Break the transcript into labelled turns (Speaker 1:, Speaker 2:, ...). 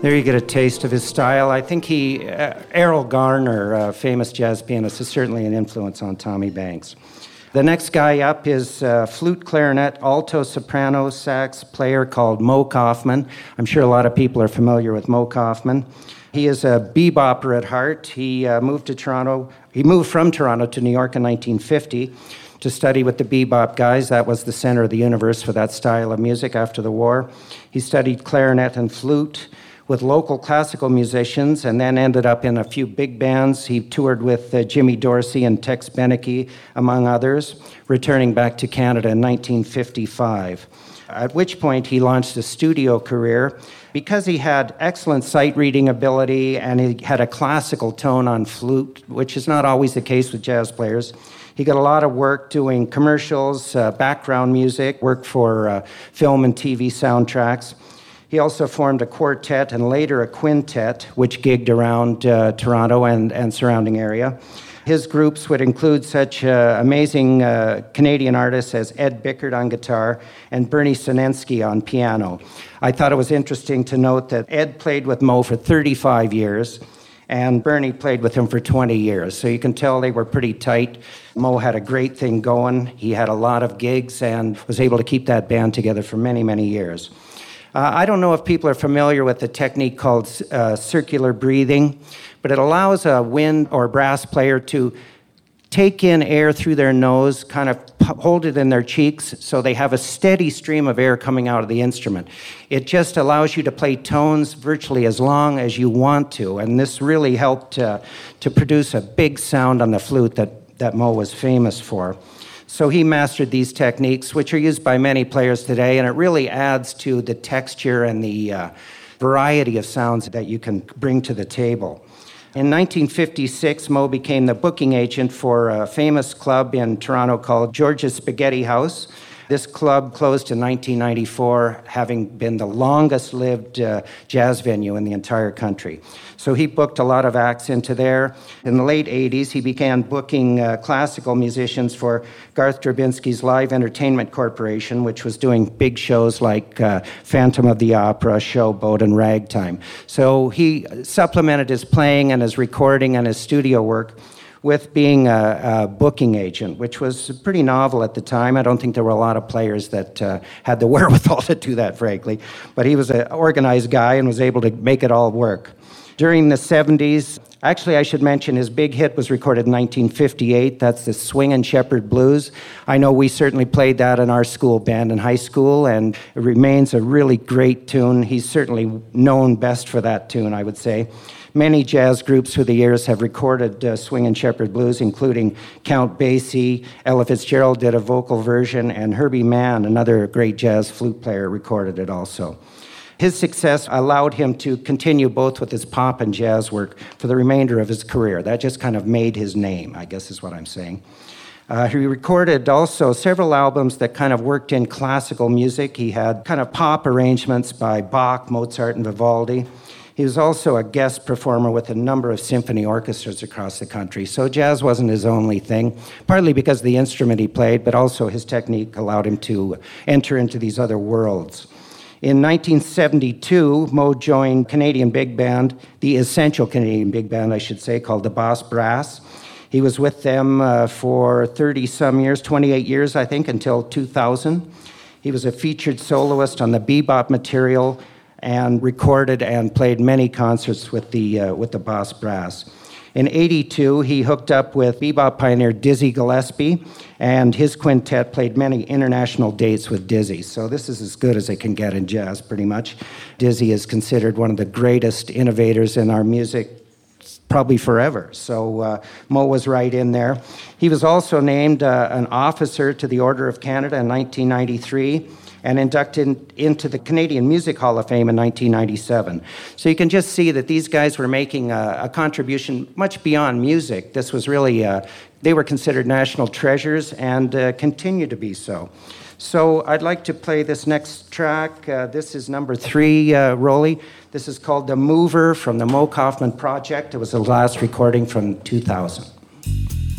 Speaker 1: There you get a taste of his style. I think Errol Garner, a famous jazz pianist, is certainly an influence on Tommy Banks. The next guy up is flute, clarinet, alto, soprano, sax player called Moe Koffman. I'm sure a lot of people are familiar with Moe Koffman. He is a bebopper at heart. He moved from Toronto to New York in 1950 to study with the bebop guys. That was the center of the universe for that style of music after the war. He studied clarinet and flute with local classical musicians, and then ended up in a few big bands. He toured with Jimmy Dorsey and Tex Beneke, among others, returning back to Canada in 1955, at which point he launched a studio career. Because he had excellent sight-reading ability and he had a classical tone on flute, which is not always the case with jazz players, he got a lot of work doing commercials, background music, work for film and TV soundtracks. He also formed a quartet and later a quintet, which gigged around Toronto and surrounding area. His groups would include such amazing Canadian artists as Ed Bickert on guitar and Bernie Sinensky on piano. I thought it was interesting to note that Ed played with Moe for 35 years and Bernie played with him for 20 years. So you can tell they were pretty tight. Moe had a great thing going. He had a lot of gigs and was able to keep that band together for many, many years. I don't know if people are familiar with the technique called circular breathing, but it allows a wind or brass player to take in air through their nose, kind of hold it in their cheeks so they have a steady stream of air coming out of the instrument. It just allows you to play tones virtually as long as you want to, and this really helped to produce a big sound on the flute that Moe was famous for. So he mastered these techniques, which are used by many players today, and it really adds to the texture and the variety of sounds that you can bring to the table. In 1956, Moe became the booking agent for a famous club in Toronto called George's Spaghetti House. This club closed in 1994, having been the longest-lived jazz venue in the entire country. So he booked a lot of acts into there. In the late 80s, he began booking classical musicians for Garth Drabinsky's Live Entertainment Corporation, which was doing big shows like Phantom of the Opera, Showboat, and Ragtime. So he supplemented his playing and his recording and his studio work with being a booking agent, which was pretty novel at the time. I don't think there were a lot of players that had the wherewithal to do that, frankly. But he was an organized guy and was able to make it all work. During the 70s, actually I should mention his big hit was recorded in 1958. That's the Swingin' Shepherd Blues. I know we certainly played that in our school band in high school, and it remains a really great tune. He's certainly known best for that tune, I would say. Many jazz groups through the years have recorded Swingin' Shepherd Blues, including Count Basie. Ella Fitzgerald did a vocal version, and Herbie Mann, another great jazz flute player, recorded it also. His success allowed him to continue both with his pop and jazz work for the remainder of his career. That just kind of made his name, I guess is what I'm saying. He recorded also several albums that kind of worked in classical music. He had kind of pop arrangements by Bach, Mozart, and Vivaldi. He was also a guest performer with a number of symphony orchestras across the country. So jazz wasn't his only thing, partly because of the instrument he played, but also his technique allowed him to enter into these other worlds. In 1972, Moe joined Canadian big band, the essential Canadian big band, I should say, called the Boss Brass. He was with them for 30-some years, 28 years, I think, until 2000. He was a featured soloist on the bebop material and recorded and played many concerts with the Boss Brass. In '82, he hooked up with bebop pioneer Dizzy Gillespie, and his quintet played many international dates with Dizzy. So this is as good as it can get in jazz, pretty much. Dizzy is considered one of the greatest innovators in our music, probably forever. So Moe was right in there. He was also named an officer to the Order of Canada in 1993. And inducted into the Canadian Music Hall of Fame in 1997. So you can just see that these guys were making a contribution much beyond music. This was really, they were considered national treasures and continue to be so. So I'd like to play this next track. This is number 3, Rolly. This is called The Mover from the Moe Koffman Project. It was the last recording from 2000.